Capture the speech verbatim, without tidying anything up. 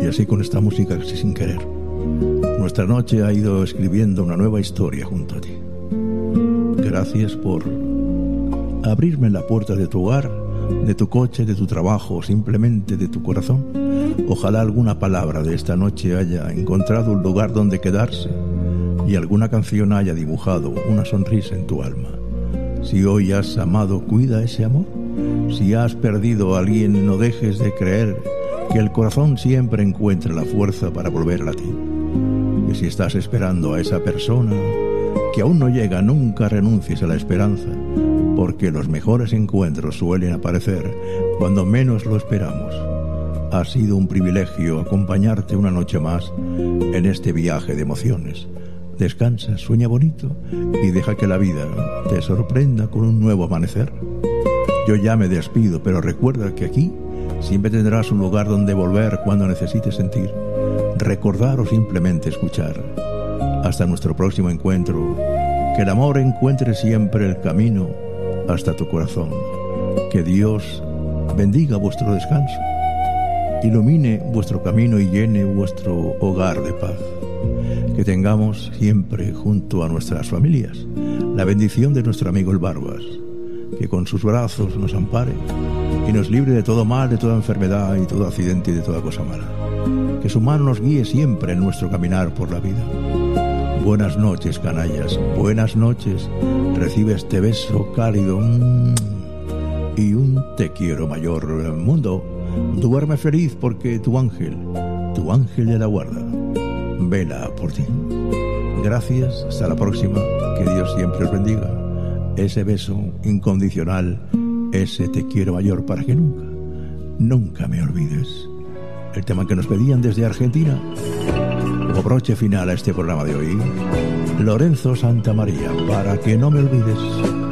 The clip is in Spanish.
Y así con esta música casi sin querer, nuestra noche ha ido escribiendo una nueva historia junto a ti. Gracias por abrirme la puerta de tu hogar, de tu coche, de tu trabajo o simplemente de tu corazón. Ojalá alguna palabra de esta noche haya encontrado un lugar donde quedarse y alguna canción haya dibujado una sonrisa en tu alma. Si hoy has amado, cuida ese amor. Si has perdido a alguien, no dejes de creer que el corazón siempre encuentra la fuerza para volver a ti. Y si estás esperando a esa persona que aún no llega, nunca renuncies a la esperanza, porque los mejores encuentros suelen aparecer cuando menos lo esperamos. Ha sido un privilegio acompañarte una noche más en este viaje de emociones. Descansa, sueña bonito y deja que la vida te sorprenda con un nuevo amanecer. Yo ya me despido, pero recuerda que aquí siempre tendrás un lugar donde volver cuando necesites sentir, recordar o simplemente escuchar. Hasta nuestro próximo encuentro, que el amor encuentre siempre el camino hasta tu corazón. Que Dios bendiga vuestro descanso, ilumine vuestro camino y llene vuestro hogar de paz. Que tengamos siempre junto a nuestras familias la bendición de nuestro amigo el Barbas, que con sus brazos nos ampare y nos libre de todo mal, de toda enfermedad y todo accidente y de toda cosa mala. Que su mano nos guíe siempre en nuestro caminar por la vida. Buenas noches, canallas, buenas noches. Recibe este beso cálido mmm, y un te quiero mayor. Mundo, duerme feliz porque tu ángel, tu ángel de la guarda, vela por ti. Gracias, hasta la próxima. Que Dios siempre os bendiga. Ese beso incondicional, ese te quiero mayor para que nunca, nunca me olvides. El tema que nos pedían desde Argentina, como broche final a este programa de hoy, Lorenzo Santamaría, para que no me olvides.